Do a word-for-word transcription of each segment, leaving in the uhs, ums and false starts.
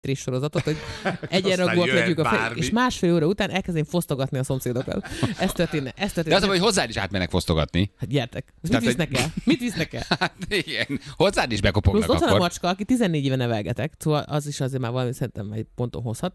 sorozatot, hogy egyenrangúak legyünk a fel, és másfél óra után elkezdém fosztogatni a szomszédokat. Ez történne, ez történne. De az, hogy hozzád is átmennek fosztogatni. Hát gyertek. Mit visznek el? Mit visznek el? Hát igen, hozzád is bekopognak plusz akkor. Ott van a macska, aki tizennégy éve nevelgetek, szóval az is azért már valami szerintem egy ponton hozhat.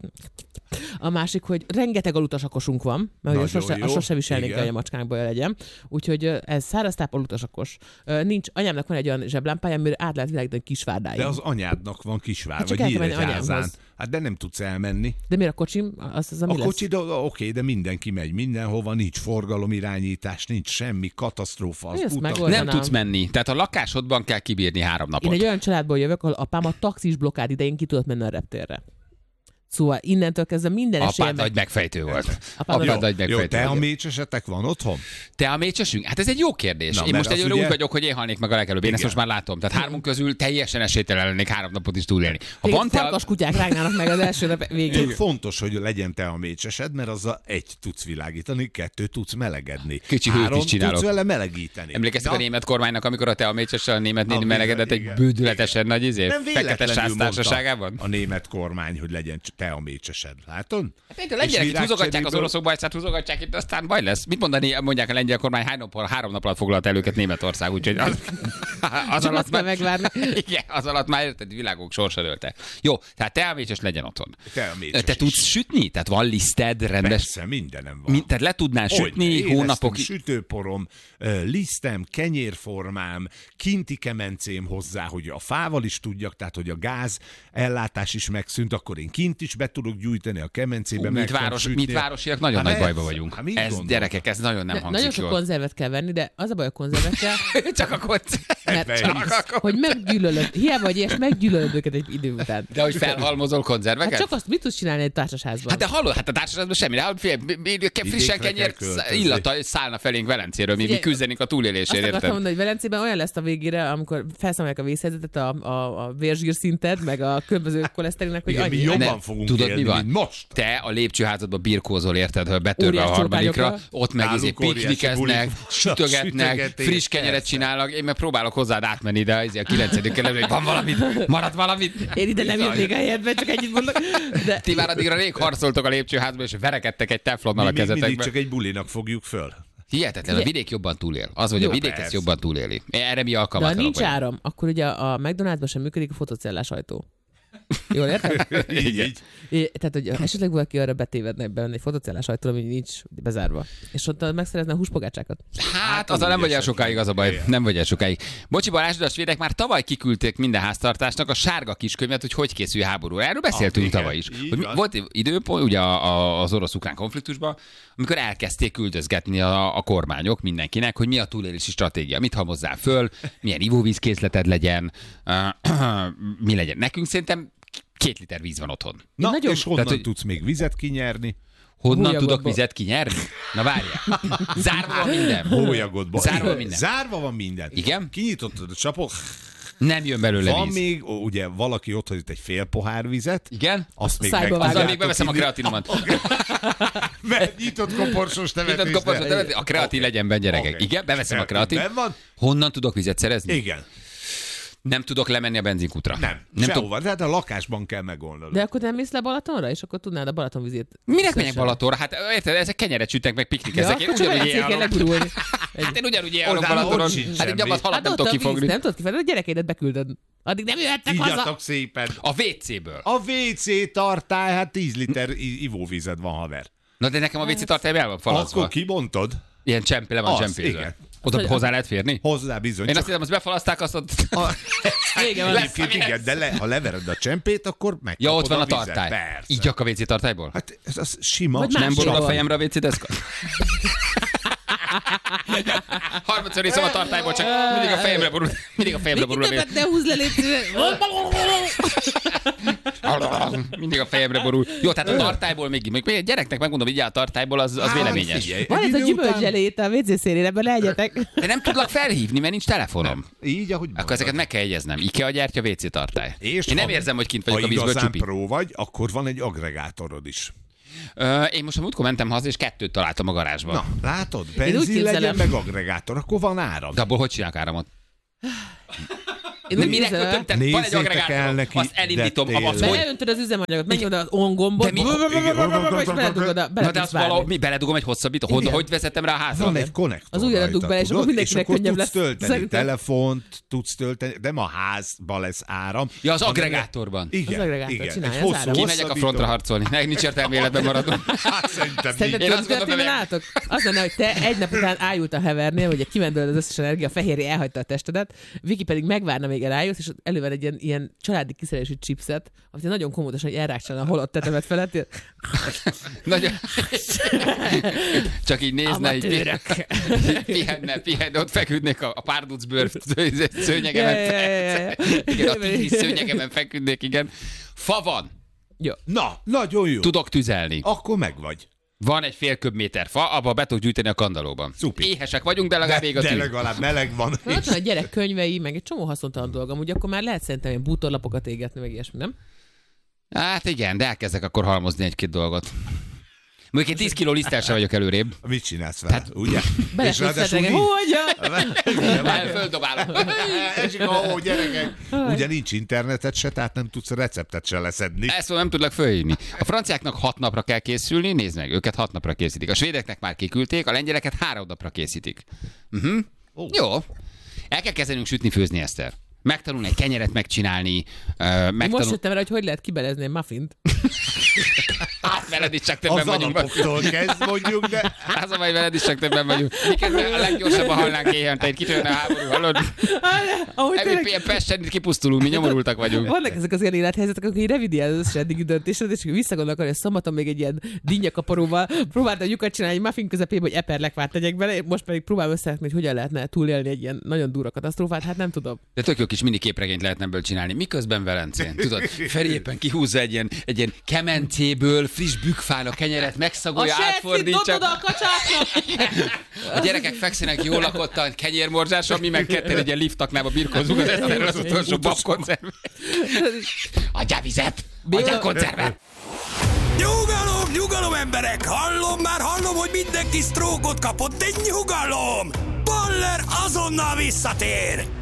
A másik, hogy rengeteg alutasakosunk van, mert hogy sose, a sose viselnénk el, hogy a macskánkba legyen. Úgyhogy ez száraztáp alutasakos. Nincs, anyámnak van egy olyan zseblámpája, amire át lehet világítani Kisvárdáig. De az anyádnak van Kisvár, hát vagy Nyíregyházán. Hát de nem tudsz elmenni. De miért a kocsim? Az, az, ami a kocsi, oké, okay, de mindenki megy mindenhova, nincs forgalomirányítás, nincs semmi, katasztrófa. Az nem tudsz menni. Tehát a lakásodban kell kibírni három napot. Én egy olyan családból jövök, ahol apám a taxis blokkád idején ki tudott menni a reptérre. Szóval innentől kezdve minden esélyem... Apád nagy megfejtő volt. Apád jó, nagy megfejtő jó, te a mécsesetek van otthon? Te a mécsesünk? Hát ez egy jó kérdés. Na, én most egyőre ugye... úgy vagyok, hogy én halnék meg a legelőbb. Én ezt most már látom. Tehát hármunk közül teljesen esélytelen lennék három napot is túlélni. Ha van te a... kutyák rágnának meg az első nap végén. Fontos, hogy legyen te a mécsesed, mert azzal egy tudsz világítani, kettő tudsz melegedni. Kicsi hőt is csinálok. Tudsz vele melegíteni. Emlékeztek a német kormánynak, amikor a te a mécsessel a német néni melegedett egy bődületesen nagy izé, fekete sász társaságában? A német kormány, hogy legyen te a mécsesed. Látod? Hát, a lengyelek itt húzogatják az oroszok bajszát, húzogatják itt, aztán baj lesz. Mit mondani, mondják a lengyel kormány, hány nap, három nap alatt foglalt el őket Németország, úgyhogy az, az alatt már, megvárni. Igen, az alatt már érted, világok sorsa dőlte. Jó, tehát te a mécses legyen otthon. Te, a te tudsz sütni? Tehát van liszted, rendes? Persze, mindenem van. Mi, tehát le tudnál sütni hónapokig? Sütőporom, lisztem, kenyérformám, kinti kemencém hozzá, hogy a fával is tudjak, tehát hogy a gáz ellátás is megszűnt, akkor én kint is be tudok gyújtani a kemencébe. Mit, város, mit városiak, nagyon hát nagy bajba vagyunk. Hát ez, gondol? Gyerekek, ez nagyon nem de, hangzik nagyon sok jól. Konzervet kell venni, de az a baj a konzervekkel... Csak a konzervet. Hogy meggyűlölöd, hiába vagy ilyes, meggyűlölöd őket egy idő után. De hogy felhalmozol konzerveket? Hát csak azt mit tudsz csinálni egy társasházban? Hát de hallod, hát a társasházban semmi. De frissen kenyért illata szállna felénk Velencéről, mi, mi küzdenénk a túlélésért. Azt akartam mondani, hogy Velencében olyan lesz a végére, amikor felszámolják a vészhelyzetet, a, a, a vérzsírszinted, meg a különböző koleszterinnek, hogy annyi. Mi jobban fogunk tudod, élni, mi van? Most. Te a lépcsőházadba birkózol, érted, hogy betörve a harmadikra, ott meg izé piknikeznek, sütögetnek, friss kenyeret csinálnak, én meg próbálok hozzád átmenni, de izé a kilencedik kerületben, hogy van valamit, maradt valamit. Én ide nem jönnék a helyedbe, csak ennyit mondok. De... Ti már addigra rég harcoltok a lépcsőházba, és verekedtek egy teflonnal a kezetekbe. Mindig csak egy bulinak fogjuk föl. Hihetetlen, a vidék jobban túlél. Az, hogy jó, a vidék persze. Ezt jobban túléli. Erre mi alkalmatlanok vagyunk. De ha nincs vagyunk. áram, akkor ugye a McDonald'sban sem működik a fotocellás ajtó. Jól érted? így, így. É, tehát, hogy esetleg valaki arra betévedne benne egy fotocellás ajtó, ami nincs bezárva. És ott megszerezne a húspogácsákat. Hát, azzal nem vagy el sokáig, az a baj. Nem vagy el sokáig. Bocsi Balázs, a svédek már tavaly kiküldték minden háztartásnak a sárga kiskönyvet, hogy hogy készül háború. Erről beszéltünk ah, tavaly is. Hogy volt időpont, ugye az orosz-ukrán konfliktusban, amikor elkezdték küldözgetni a, a kormányok mindenkinek, hogy mi a túlélési stratégia, mit halmozzál föl, milyen ivóvízkészleted legyen, mi legyen. Nekünk szerintem két liter víz van otthon. Na, nagyon... és honnan Tehát, tudsz még vizet kinyerni? Honnan Hólyagodba. Tudok vizet kinyerni? Na várjál. Zárva van minden. Hólyagodba. Zárva van minden. Zárva van minden. Igen? Kinyitottad a csapot. Nem jön belőle van víz. Még, ugye valaki ott hagyott egy fél pohár vizet. Igen? Azt még Szájba Azzal még beveszem a kreatinomat. Mert nyitott koporsos tevetésre. Nyitott koporsos tevetésre. A kreatin okay. legyen benne, gyerekek. Okay. Igen, beveszem kreatin a kreatin. Honnan tudok vizet szerezni? Igen. Nem tudok lemenni a benzinkútra. Nem, nem sehova. Tud... Tehát a lakásban kell megoldani. De akkor nem mész le Balatonra, és akkor tudnád a Balatonvizét. Minek menjek Balatonra? Hát érted, ezek kenyeret sütnek, meg piknikeznek. Ja, én ugyanúgy élhalom. Hát én ugyanúgy élhalom Balatonon. Hát egy gyabat halat nem tudok kifogni. Nem tudod kifogni, a gyerekeidet beküldöd. Addig nem jöhettek haza. Igyatok szépen. A vé céből. A vé cé tartály, hát tíz liter ivóvízed van, haver. Na de nekem a vé cé tartály el van falazva. Akkor kibontod? Ilyen csempé, le van csempézve. Oda hogy hozzá lehet férni? Hozzá bizony. Én azt hiszem, azt befalaszták, azt ott... A... Igen, lesz, igen, de le, ha levered a csempét, akkor megkapod ja, ott van a, a tartály. Persze. Így a vé cé tartályból? Hát ez az sima. Vagy nem borul a fejemre a vé cé deszka? Harmadszor iszom a tartályból, csak mindig a fejemre borul. Mindig a fejemre borul a vé cé. Ne húzz le, légy Mindig a fejemre borul. Jó, tehát a tartályból még, még egy gyereknek megmondom, hogy a tartályból az, az véleményes. Van ez a gyümölcselét a vé cé szélén, ebben leegyetek. De nem tudlak felhívni, mert nincs telefonom. Nem. Így, ahogy akkor ezeket meg kell jegyeznem. IKEA gyártya, vé cé tartály. És én nem érzem, hogy kint vagyok a vízből csupi. Ha pró vagy, akkor van egy agregátorod is. Ö, én most a múltkor mentem haza, és kettőt találtam a garázsban. Na, látod? Benzin legyen, meg agregátor, akkor van áram. De abból hogy csinálok áramot? De mire kötöm? Tehát van egy agregátorom, azt elindítom, azt hogy... Beöntöd az üzemanyagot, menj oda az on gombot, és beledugod a... Na de azt valahogy beledugom egy hosszabbítót, hogy vezetem rá a házra? Van egy konnektor. Az ujjadat dug bele, és akkor mindenkinek könnyebb lesz. Tölteni telefont, tudsz tölteni, de ma a házban lesz áram. Ja, az agregátorban. Igen, az agregátor igen. csinálja az áram. Kimegyek a frontra harcolni. Nincs értelme életben maradnom. Szerinted közvetlenül látok? Az lenne, hogy te egy nap után ájult a hevernél, hogy kivendőled az összes energia, a fehérje elhagyta a testedet, Viki pedig megvárna, még elájulsz, és elővel egy ilyen, ilyen családi kiszerelésű chipset, amit nagyon komótosan, hogy elrákcsalna a holott tetemet felett. Nagyon... Csak így nézne, így pihenne, pihenne, ott feküdnék a, a párducbőr szőnyegemen. Igen, a tigris szőnyegemen feküdnék, igen. Fa van. Jó. Na, nagyon jó. Tudok tüzelni. Akkor megvagy. Van egy fél köbméter fa, abba be tudok gyűjteni a kandallóban. Szupi. Éhesek vagyunk, de legalább ég a De tűz. legalább meleg van. Na, ott van a gyerek könyvei, meg egy csomó haszontalan dolgom, ugye akkor már lehet szerintem ilyen bútorlapokat égetni, meg ilyesmi, nem? Hát igen, de elkezdek akkor halmozni egy-két dolgot. Mondjuk én tíz kiló lisztással vagyok előrébb. Mit csinálsz vele, hát, ugye? És ráadásul nincs... El, földobálom. És ó, gyerekek. Ugye nincs internetet se, tehát nem tudsz receptet se leszedni. Ezt nem tudlak fölhívni. A franciáknak hat napra kell készülni, nézd meg, őket hat napra készítik. A svédeknek már kiküldték, a lengyeleket három napra készítik. Uh-huh. Oh. Jó. El kell kezdenünk sütni, főzni, Eszter. Megtanulni egy kenyeret megcsinálni. Uh, megtanul... Most jöttem el, hogy hogy lehet kibelezni egy muffint. Hát veled is csak többen vagyunk. Az alapoktól kezd mondjuk, de... Az a baj, veled is csak többen vagyunk. Miközben a leggyorsabban halnánk éjjel, itt kitörne a háború, hallod? Ebből Pesten kipusztulunk, mi nyomorultak vagyunk. Vannak ezek az ilyen élethelyzetek, akkor így revidiál az összes eddigi döntésed, és visszagondolok, hogy a szombaton még egy ilyen dinnyakaparóval próbáltam lyukat csinálni egy muffin közepébe, hogy eperlekvát tegyek bele, most pedig próbálom összerakni, hogy hogyan lehetne túlélni egy ilyen nagyon durva katasztrófát, hát nem tudom. De tök jó kis mini képregényt lehetne ebből csinálni. Miközben Velencén, tudod, Feri éppen kihúzza egy ilyen, egy ilyen kemencéből friss bükfán a kenyeret, megszagolja, átfordítja. A kacsáknak! A gyerekek fekszenek jól lakottan, kenyérmorzsáson, mi meg ketten egy ilyen liftaknába birkózunk az Eszterrel az utolsó babkoncervet. Adjál vizet! Adjál koncervet! Nyugalom, nyugalom emberek! Hallom már, hallom, hogy mindenki sztrókot kapott, de nyugalom! Baller azonnal visszatér!